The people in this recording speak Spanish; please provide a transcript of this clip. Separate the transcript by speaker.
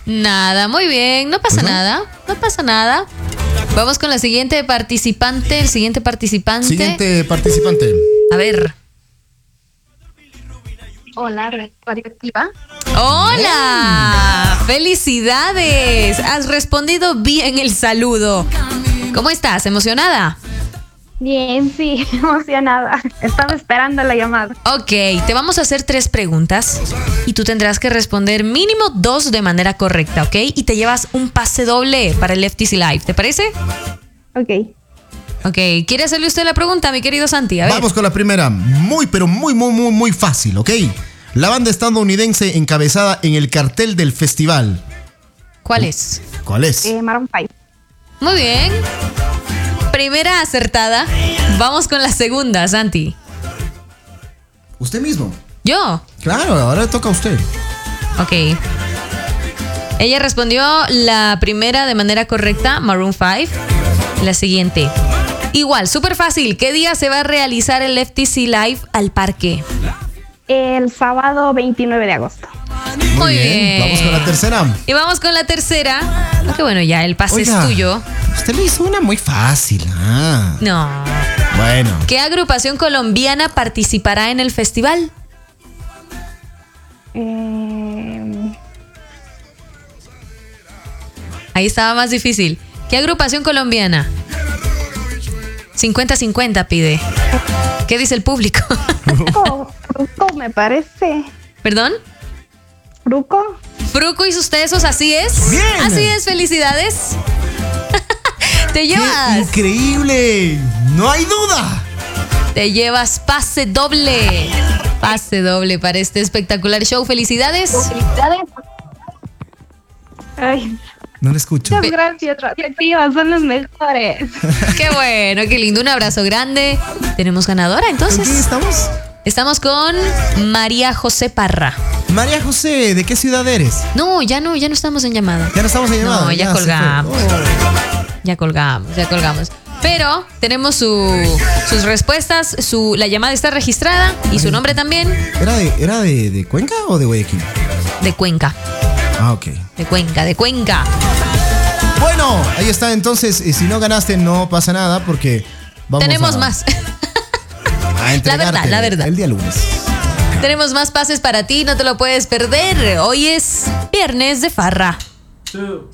Speaker 1: Nada, muy bien, no pasa nada, no pasa nada. Vamos con la siguiente participante, el siguiente participante.
Speaker 2: Siguiente participante.
Speaker 1: A ver.
Speaker 3: Hola, radioactiva.
Speaker 1: ¡Hola! ¡Felicidades! Has respondido bien el saludo. ¿Cómo estás? ¿Emocionada?
Speaker 3: Bien, sí, emocionada. Estaba esperando la llamada.
Speaker 1: Ok, te vamos a hacer 3 preguntas y tú tendrás que responder mínimo 2 de manera correcta, ¿ok? Y te llevas un pase doble para el FTC Live, ¿te parece?
Speaker 3: Ok.
Speaker 1: Ok, ¿quiere hacerle usted la pregunta, mi querido Santi? A ver.
Speaker 2: Vamos con la primera. Muy, pero muy fácil, ¿ok? La banda estadounidense encabezada en el cartel del festival.
Speaker 1: ¿Cuál es?
Speaker 2: ¿Cuál es?
Speaker 3: Maroon 5.
Speaker 1: Muy bien. Primera acertada. Vamos con la segunda, Santi.
Speaker 2: Usted mismo.
Speaker 1: ¿Yo?
Speaker 2: Claro, ahora le toca a usted.
Speaker 1: Ok. Ella respondió la primera de manera correcta, Maroon 5. La siguiente. Igual, súper fácil. ¿Qué día se va a realizar el FTC Live al parque?
Speaker 3: El sábado 29 de agosto.
Speaker 1: Muy bien.
Speaker 2: Vamos con la tercera.
Speaker 1: Y vamos con la tercera. Aunque bueno, ya el pase
Speaker 2: Oiga,
Speaker 1: es tuyo.
Speaker 2: Usted le hizo una muy fácil.
Speaker 1: No.
Speaker 2: Bueno.
Speaker 1: ¿Qué agrupación colombiana participará en el festival? Ahí estaba más difícil. ¿Qué agrupación colombiana? 50-50 pide. ¿Qué dice el público?
Speaker 3: Fruco, me parece.
Speaker 1: ¿Perdón?
Speaker 3: ¿Fruco?
Speaker 1: Fruco y sus tesos, así es.
Speaker 2: Bien.
Speaker 1: Así es, felicidades. Te
Speaker 2: ¡Qué
Speaker 1: llevas.
Speaker 2: increíble! ¡No hay duda!
Speaker 1: Te llevas pase doble. Pase doble para este espectacular show. Felicidades.
Speaker 3: Felicidades. Ay,
Speaker 2: No le escucho.
Speaker 3: muchas gracias, radioactiva. Son los mejores.
Speaker 1: Qué bueno, qué lindo. Un abrazo grande. Tenemos ganadora,
Speaker 2: ¿Con quién
Speaker 1: entonces.
Speaker 2: estamos?
Speaker 1: Estamos con María José Parra.
Speaker 2: María José, ¿de qué ciudad eres?
Speaker 1: No, ya no estamos en llamada.
Speaker 2: Ya no estamos en llamada.
Speaker 1: No, ya
Speaker 2: se fue.
Speaker 1: colgamos. Ya colgamos. Pero tenemos sus respuestas, la llamada está registrada y su nombre también.
Speaker 2: ¿Era de Cuenca o de Guayaquil?
Speaker 1: De Cuenca.
Speaker 2: Ah, ok.
Speaker 1: De Cuenca.
Speaker 2: Bueno, ahí está. Entonces, si no ganaste, no pasa nada porque vamos
Speaker 1: Tenemos
Speaker 2: a,
Speaker 1: más.
Speaker 2: a entregarte
Speaker 1: La verdad.
Speaker 2: el día lunes.
Speaker 1: Tenemos más pases para ti, no te lo puedes perder. Hoy es viernes de farra.
Speaker 4: 2